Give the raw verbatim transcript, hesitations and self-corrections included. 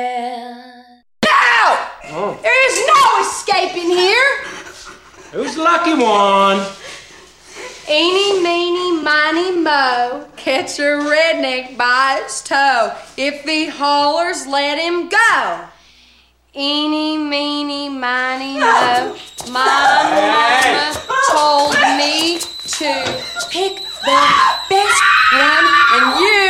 No! Oh. There is no escaping here. Who's the lucky one? Eeny, meeny, miny, mo, catch a redneck by his toe. If he hollers, let him go. Eeny, meeny, miny, mo, my mama told me to pick the